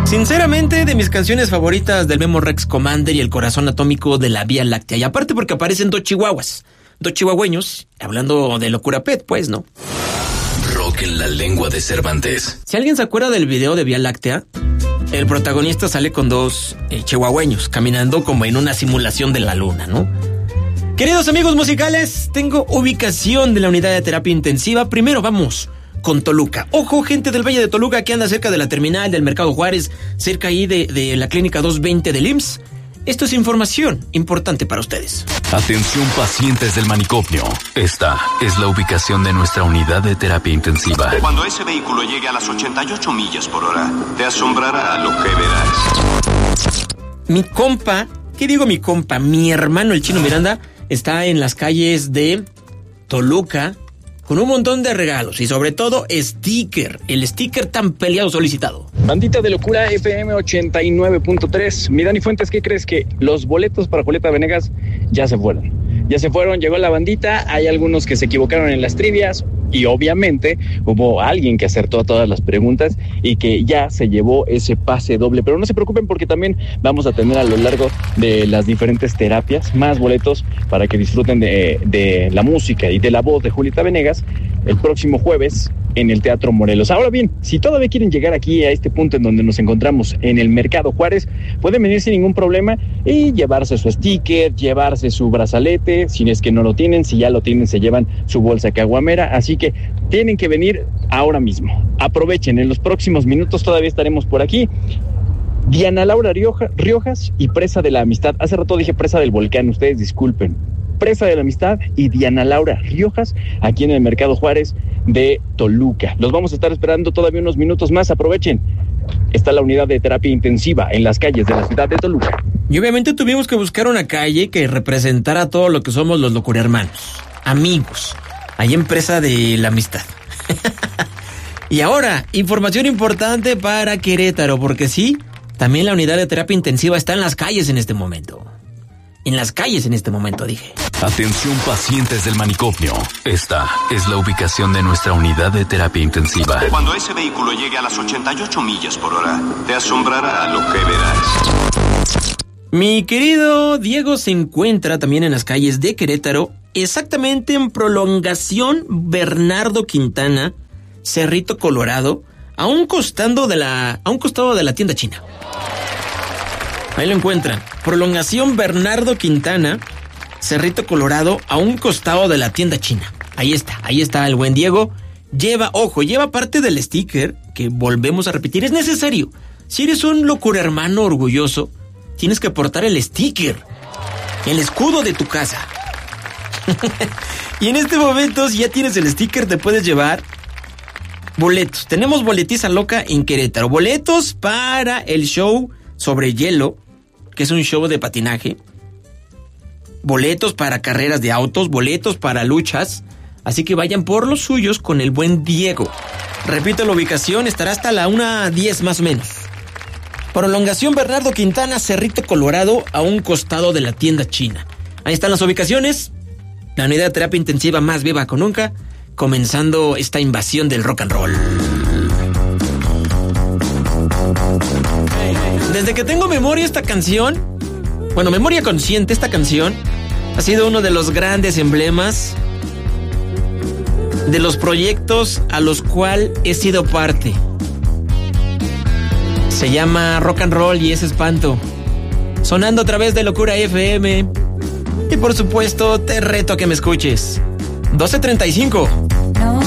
Sinceramente, de mis canciones favoritas del Memo Rex Commander y el corazón atómico de la Vía Láctea. Y aparte porque aparecen dos chihuahuas, dos chihuahueños, hablando de locura pet, pues, ¿no? Rock en la lengua de Cervantes. Si alguien se acuerda del video de Vía Láctea, el protagonista sale con dos chihuahueños caminando como en una simulación de la luna, ¿no? Queridos amigos musicales, tengo ubicación de la unidad de terapia intensiva. Primero vamos con Toluca. Ojo, gente del Valle de Toluca que anda cerca de la terminal del Mercado Juárez, cerca ahí de la clínica 220 del IMSS. Esto es información importante para ustedes. Atención pacientes del manicomio. Esta es la ubicación de nuestra unidad de terapia intensiva. Cuando ese vehículo llegue a las 88 millas por hora, te asombrará lo que verás. Mi compa, ¿qué digo mi compa? Mi hermano el Chino Miranda está en las calles de Toluca con un montón de regalos y sobre todo sticker, el sticker tan peleado solicitado. Bandita de locura FM 89.3. Mi Dani Fuentes, ¿qué crees? Que los boletos para Julieta Venegas ya se fueron. Ya se fueron, llegó la bandita, hay algunos que se equivocaron en las trivias y obviamente hubo alguien que acertó a todas las preguntas y que ya se llevó ese pase doble. Pero no se preocupen porque también vamos a tener a lo largo de las diferentes terapias más boletos para que disfruten de la música y de la voz de Julieta Venegas el próximo jueves en el Teatro Morelos. Ahora bien, si todavía quieren llegar aquí a este punto en donde nos encontramos en el Mercado Juárez, pueden venir sin ningún problema y llevarse su sticker, llevarse su brazalete, si es que no lo tienen, si ya lo tienen se llevan su bolsa caguamera, así que tienen que venir ahora mismo. Aprovechen, en los próximos minutos todavía estaremos por aquí. Diana Laura Riojas y Presa de la Amistad. Hace rato dije Presa del Volcán, ustedes disculpen. Presa de la Amistad y Diana Laura Riojas aquí en el Mercado Juárez de Toluca. Los vamos a estar esperando todavía unos minutos más, aprovechen. Está la unidad de terapia intensiva en las calles de la ciudad de Toluca. Y obviamente tuvimos que buscar una calle que representara todo lo que somos los locurhermanos, amigos, ahí en Presa de la Amistad. Y ahora, información importante para Querétaro, porque sí, también la unidad de terapia intensiva está en las calles en este momento. En las calles en este momento, dije. Atención pacientes del manicomio. Esta es la ubicación de nuestra unidad de terapia intensiva. Cuando ese vehículo llegue a las 88 millas por hora, te asombrará lo que verás. Mi querido Diego se encuentra también en las calles de Querétaro, exactamente en Prolongación Bernardo Quintana, Cerrito Colorado, a un costado de la tienda china. Ahí lo encuentran. Prolongación Bernardo Quintana, Cerrito Colorado, a un costado de la tienda china. Ahí está el buen Diego. Lleva parte del sticker, que volvemos a repetir, es necesario. Si eres un locurhermano orgulloso, tienes que portar el sticker, el escudo de tu casa. Y en este momento, si ya tienes el sticker, te puedes llevar boletos. Tenemos boletiza loca en Querétaro. Boletos para el show sobre hielo, que es un show de patinaje. Boletos para carreras de autos, boletos para luchas. Así que vayan por los suyos con el buen Diego. Repito, la ubicación estará hasta la 1:10 más o menos. Prolongación Bernardo Quintana, Cerrito Colorado, a un costado de la tienda china. Ahí están las ubicaciones. La unidad de terapia intensiva más viva que nunca, comenzando esta invasión del rock and roll. Desde que tengo memoria esta canción, memoria consciente, esta canción ha sido uno de los grandes emblemas de los proyectos a los cuales he sido parte. Se llama Rock and Roll y es espanto. Sonando a través de Locura FM. Y por supuesto, te reto a que me escuches. 12:35. No